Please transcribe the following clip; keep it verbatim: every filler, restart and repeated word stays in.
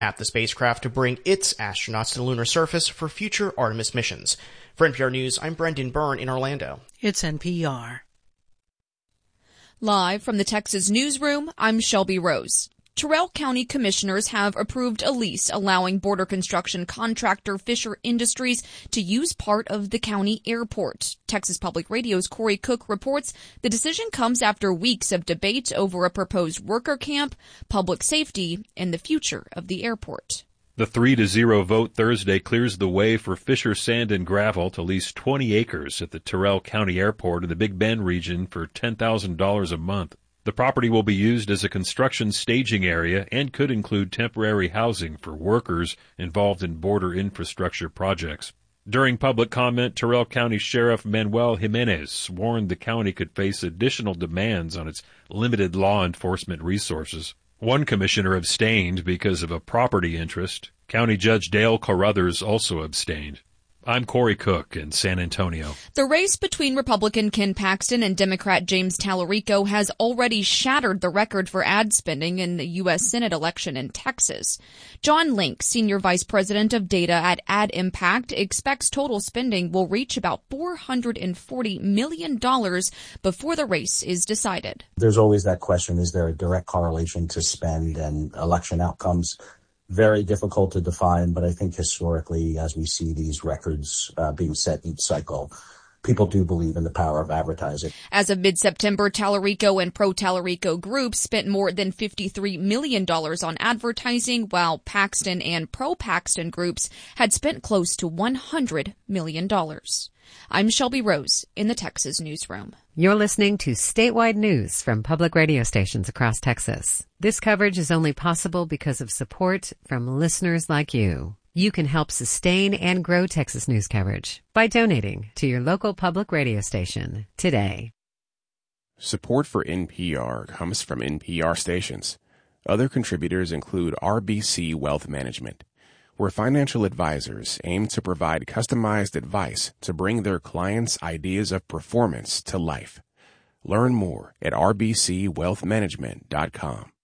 at the spacecraft to bring its astronauts to the lunar surface for future Artemis missions. For N P R News, I'm Brendan Byrne in Orlando. It's N P R. Live from the Texas newsroom, I'm Shelby Rose. Terrell County commissioners have approved a lease allowing border construction contractor Fisher Industries to use part of the county airport. Texas Public Radio's Corey Cook reports the decision comes after weeks of debate over a proposed worker camp, public safety, and the future of the airport. The three to zero vote Thursday clears the way for Fisher Sand and Gravel to lease twenty acres at the Terrell County Airport in the Big Bend region for ten thousand dollars a month. The property will be used as a construction staging area and could include temporary housing for workers involved in border infrastructure projects. During public comment, Terrell County Sheriff Manuel Jimenez warned the county could face additional demands on its limited law enforcement resources. One commissioner abstained because of a property interest. County Judge Dale Carruthers also abstained. I'm Corey Cook in San Antonio. The race between Republican Ken Paxton and Democrat James Tallarico has already shattered the record for ad spending in the U S Senate election in Texas. John Link, Senior Vice President of Data at Ad Impact, expects total spending will reach about four hundred forty million dollars before the race is decided. There's always that question, is there a direct correlation to spend and election outcomes? Very difficult to define, but I think historically, as we see these records uh, being set each cycle, people do believe in the power of advertising. As of mid-September, Tallarico and pro-Tallarico groups spent more than fifty-three million dollars on advertising, while Paxton and pro-Paxton groups had spent close to one hundred million dollars. I'm Shelby Rose in the Texas newsroom. You're listening to statewide news from public radio stations across Texas. This coverage is only possible because of support from listeners like you. You can help sustain and grow Texas news coverage by donating to your local public radio station today. Support for N P R comes from N P R stations. Other contributors include R B C Wealth Management, where financial advisors aim to provide customized advice to bring their clients' ideas of performance to life. Learn more at r b c wealth management dot com.